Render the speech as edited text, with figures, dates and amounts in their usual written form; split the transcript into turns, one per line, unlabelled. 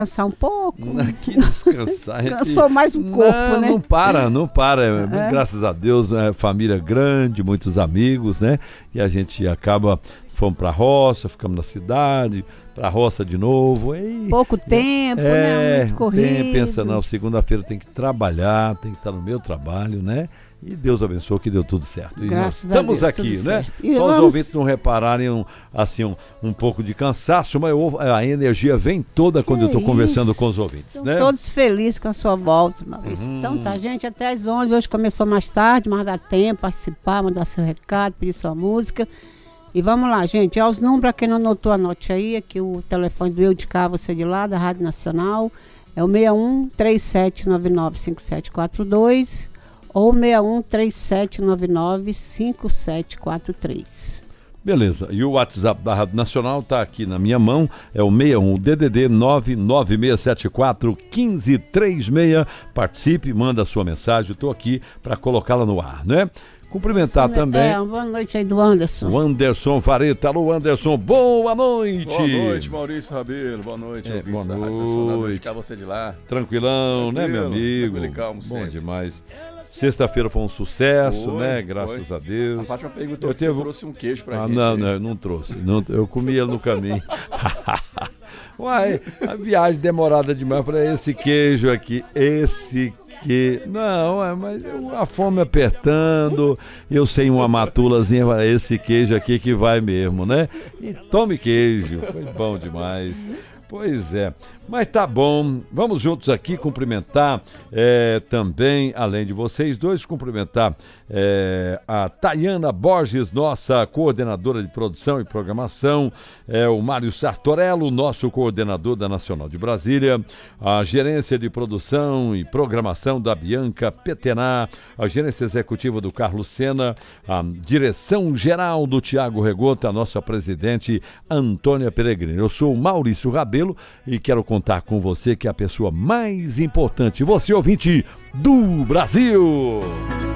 Descansar um pouco.
Que descansar.
Cansou mais o corpo, né?
Não para. Graças a Deus, família grande, muitos amigos, né? E a gente fomos pra roça, ficamos na cidade, pra roça de novo.
Pouco tempo, né? Muito corrido.
Pensa, não, segunda-feira tem que trabalhar, tem que estar no meu trabalho, né? E Deus abençoou que deu tudo certo. E nós estamos aqui, né? Só os ouvintes não repararem um pouco de cansaço, mas a energia vem toda quando eu estou conversando com os ouvintes, né?
Todos felizes com a sua volta, Maurício. Então tá, gente, até às 11, hoje começou mais tarde, mas dá tempo, participar, mandar seu recado, pedir sua música. E vamos lá, gente, aos números, para quem não anotou, anote aí, aqui o telefone do Eu de Cá, Você de Lá, da Rádio Nacional, é o 61-3799-5742, ou 61-3799-5743.
Beleza, e o WhatsApp da Rádio Nacional está aqui na minha mão, é o 61 DDD 99674 1536. Participe, manda a sua mensagem, estou aqui para colocá-la no ar, né? Cumprimentar também.
Boa noite aí do Anderson.
O Anderson Vareta. Alô, Anderson, boa noite.
Boa noite, Maurício Rabelo. Boa noite,
boa
noite. Você de lá.
Tranquilão, né, meu amigo?
Calmo,
bom
sempre.
Demais. Sexta-feira foi um sucesso, né? Graças a Deus.
A Fátima perguntou se você trouxe um queijo pra gente.
Não trouxe. Eu comi ele no caminho. Uai, a viagem demorada demais. Eu falei, esse queijo aqui, mas a fome apertando, eu sei uma matulazinha, esse queijo aqui que vai mesmo, né? E tome queijo, foi bom demais. Pois é, mas tá bom, vamos juntos aqui cumprimentar também, além de vocês dois, cumprimentar a Tayana Borges, nossa coordenadora de produção e programação, o Mário Sartorello, nosso coordenador da Nacional de Brasília, a gerência de produção e programação da Bianca Petená, a gerência executiva do Carlos Sena, a direção geral do Tiago Regota, a nossa presidente Antônia Peregrino. Eu sou o Maurício Rabelo e quero contar com você, que é a pessoa mais importante, você ouvinte do Brasil.